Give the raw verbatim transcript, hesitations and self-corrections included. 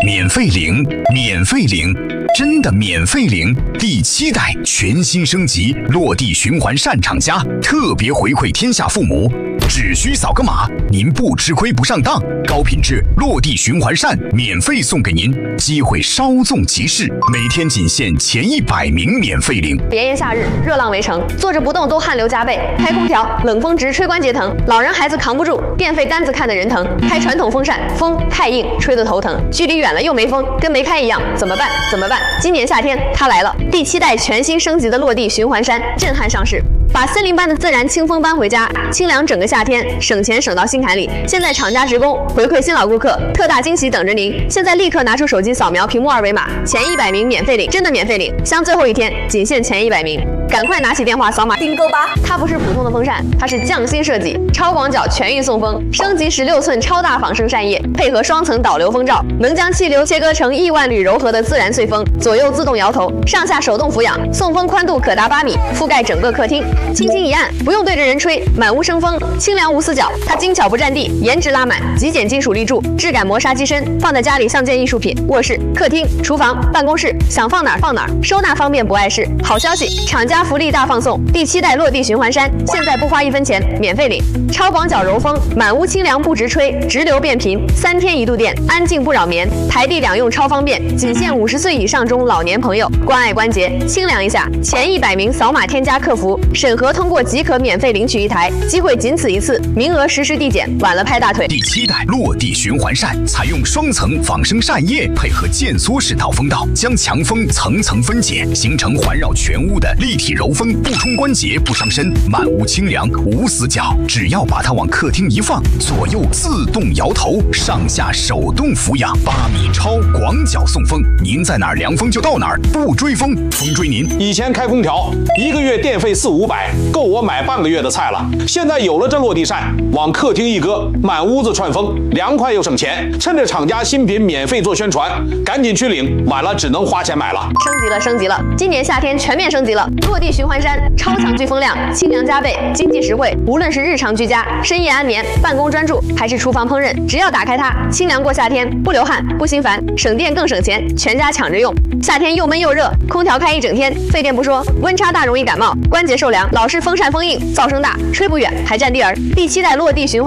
免费领，免费领，真的免费领！第七代全新升级落地循环扇厂家特别回馈天下父母，只需扫个码，您不吃亏不上当，高品质落地循环扇免费送给您，机会稍纵即逝，每天仅限前一百名免费领。 炎炎夏日，热浪围城，坐着不动都汗流浃背，开空调冷风直吹关节疼，老人孩子扛不住，电费单子看得人疼，开传统风扇风太硬，吹得头疼，距离远了又没风，跟没开一样，怎么办？怎么办？今年夏天它来了，第七代全新升级的落地循环扇震撼上市，把森林般的自然清风搬回家，清凉整个夏天，省钱省到心坎里。现在厂家职工回馈新老顾客，特大惊喜等着您！现在立刻拿出手机扫描屏幕二维码，前一百名免费领，真的免费领，像最后一天，仅限前一百名，赶快拿起电话扫码订购吧！它不是普通的风扇，它是匠心设计，超广角全域送风，升级十六寸超大仿生扇叶，配合双层导流风罩，能将气流切割成亿万缕柔和的自然碎风，左右自动摇头，上下手动俯仰，送风宽度可达八米，覆盖整个客厅。轻轻一按，不用对着人吹，满屋生风，清凉无死角。它精巧不占地，颜值拉满，极简金属立柱，质感磨砂机身，放在家里像件艺术品。卧室、客厅、厨房、办公室，想放哪儿放哪儿，收纳方便不碍事。好消息，厂家福利大放送，第七代落地循环扇，现在不花一分钱，免费领。超广角柔风，满屋清凉不直吹，直流变频，三天一度电，安静不扰眠，台地两用超方便，仅限五十岁以上中老年朋友，关爱关节，清凉一下。前一百名扫码添加客服，审核通过即可免费领取一台，机会仅此一次，名额实时递减，晚了拍大腿。 第七代落地循环扇采用双层仿生扇叶，配合渐缩式导风道，将强风层层分解，形成环绕全屋的立体柔风，不冲关节，不伤身，满屋清凉无死角。只要把它往客厅一放，左右自动摇头，上下手动俯仰，八米超广角送风，您在哪儿凉风就到哪儿，不追风，风追您。 以前开空调一个月电费四五百，够我买半个月的菜了。现在有了这落地扇，往客厅一搁，满屋子串风，凉快又省钱。趁着厂家新品免费做宣传，赶紧去领，晚了只能花钱买了。 升级了，升级了！今年夏天全面升级了，落地循环扇超强聚风量，清凉加倍，经济实惠。无论是日常居家、深夜安眠、办公专注，还是厨房烹饪，只要打开它，清凉过夏天，不流汗，不心烦，省电更省钱，全家抢着用。夏天又闷又热，空调开一整天，费电不说，温差大容易感冒，关节受凉，老是风扇风硬，噪声大，吹不远，还占地儿。第七代落地循环